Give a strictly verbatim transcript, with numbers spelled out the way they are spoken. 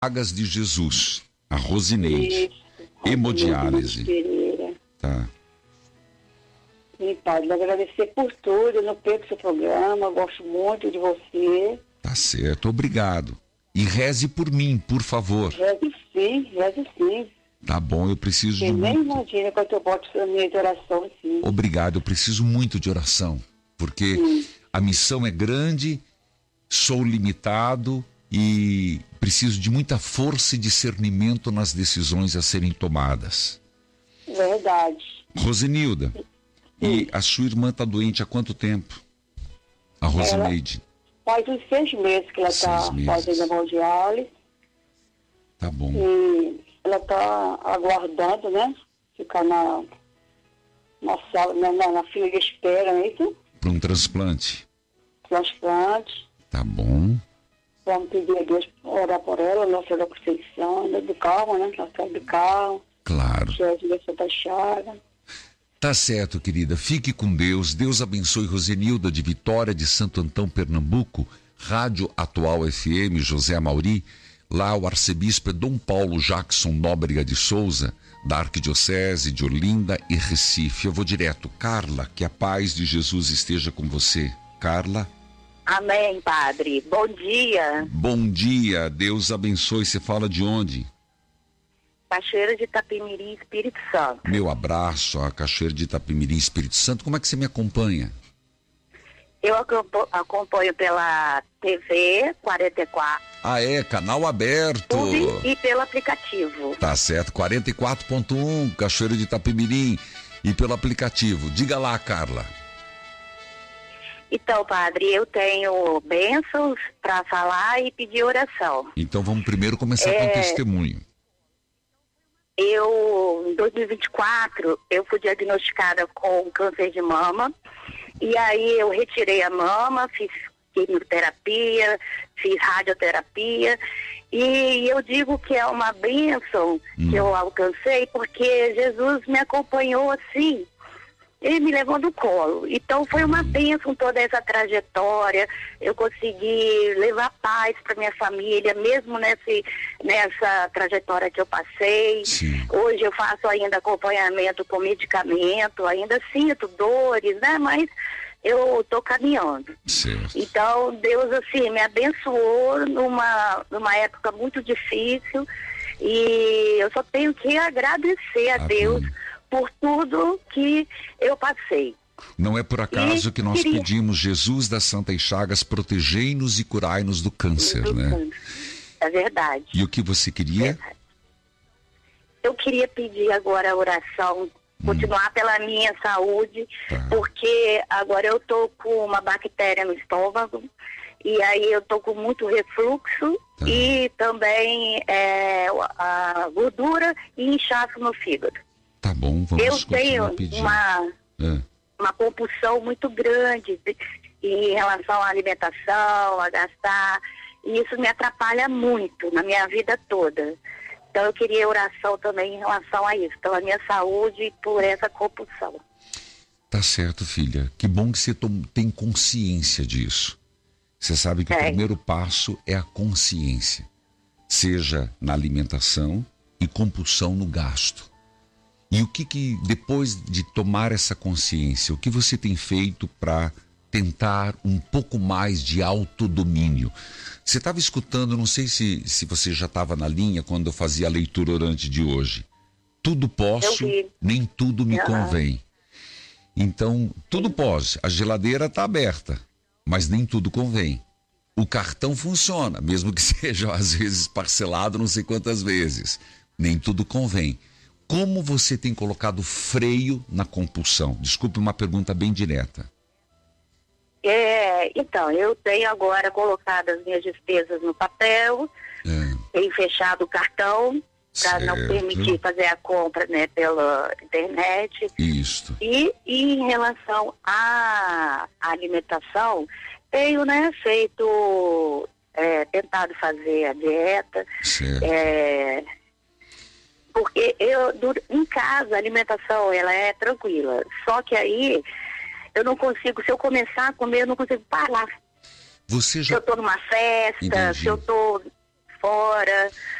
Chagas de Jesus, a Rosineide. Isso. Hemodiálise. Pereira. Tá. Sim, padre, agradecer por tudo, eu não perco seu programa, eu gosto muito de você. Tá certo, obrigado. E reze por mim, por favor. Reze sim, reze sim. Tá bom, eu preciso Você de nem muito. imagina quanto eu boto na minha oração, sim. Obrigado, eu preciso muito de oração, porque Sim. a missão é grande, sou limitado e preciso de muita força e discernimento nas decisões a serem tomadas. Verdade. Rosenilda, e a sua irmã está doente há quanto tempo? A Rosineide. Faz uns seis meses que ela está Seis meses. fazendo hemodiálise Tá bom. e ela está aguardando, né? Ficar na, na, sala, na, na, na fila de espera, não é isso? Para um transplante. Transplante. Tá bom. Vamos pedir a Deus orar por ela, Nossa Senhora da Conceição, anda do carro, né? Ela sai do carro. Claro. Jesus da Santa Chaga. Tá certo, querida. Fique com Deus. Deus abençoe Rosenilda de Vitória de Santo Antão, Pernambuco. Rádio Atual F M, José Amauri. Lá o arcebispo é Dom Paulo Jackson Nóbrega de Souza, da Arquidiocese de Olinda e Recife. Eu vou direto. Carla, que a paz de Jesus esteja com você. Carla. Amém, padre. Bom dia. Bom dia. Deus abençoe. Você fala de onde? Cachoeira de Itapemirim, Espírito Santo. Meu abraço a Cachoeira de Itapemirim, Espírito Santo. Como é que você me acompanha? Eu acompanho, acompanho pela T V quarenta e quatro. Ah, é? Canal aberto. E pelo aplicativo. Tá certo. quarenta e quatro ponto um, Cachoeira de Itapemirim. E pelo aplicativo. Diga lá, Carla. Então, padre, eu tenho bênçãos para falar e pedir oração. Então vamos primeiro começar É... com o testemunho. Eu, em dois mil e vinte e quatro, eu fui diagnosticada com câncer de mama. E aí eu retirei a mama, fiz quimioterapia, fiz radioterapia. E eu digo que é uma bênção hum. que eu alcancei, porque Jesus me acompanhou assim. Ele me levou no colo. Então foi uma bênção toda essa trajetória. Eu consegui levar paz para minha família, mesmo nesse, nessa trajetória que eu passei. Sim. Hoje eu faço ainda acompanhamento com medicamento, ainda sinto dores, né? Mas eu estou caminhando. Certo. Então Deus assim me abençoou numa, numa época muito difícil. E eu só tenho que agradecer a Amém. Deus por tudo que eu passei. Não é por acaso E que nós queria... pedimos, Jesus das Santas Chagas, protegei-nos e curai-nos do câncer, do né? câncer. É verdade. E o que você queria? Verdade. Eu queria pedir agora a oração, continuar hum. pela minha saúde, tá. Porque agora eu tô com uma bactéria no estômago, e aí eu tô com muito refluxo, tá. E também é, a gordura e inchaço no fígado. Tá bom, vamos eu tenho pedir. uma, é. uma compulsão muito grande de, em relação à alimentação, a gastar, e isso me atrapalha muito na minha vida toda. Então eu queria oração também em relação a isso, pela minha saúde e por essa compulsão. Tá certo, filha. Que bom que você tom, tem consciência disso. Você sabe que é. o primeiro passo é a consciência, seja na alimentação e compulsão no gasto. E o que que, depois de tomar essa consciência, o que você tem feito para tentar um pouco mais de autodomínio? Você estava escutando, não sei se, se você já estava na linha quando eu fazia a leitura orante de hoje. Tudo posso, nem tudo me uhum. convém. Então, tudo pode. A geladeira está aberta, mas nem tudo convém. O cartão funciona, mesmo que seja às vezes parcelado não sei quantas vezes. Nem tudo convém. Como você tem colocado freio na compulsão? Desculpe uma pergunta bem direta. É, então, eu tenho agora colocado as minhas despesas no papel, é. tenho fechado o cartão para não permitir fazer a compra, né, pela internet. Isso. E, e em relação à alimentação, tenho, né, feito, é, tentado fazer a dieta. Certo. É, porque eu, em casa, a alimentação, ela é tranquila. Só que aí, eu não consigo, se eu começar a comer, eu não consigo parar. Você já... Se eu estou numa festa, Entendi. se eu estou fora,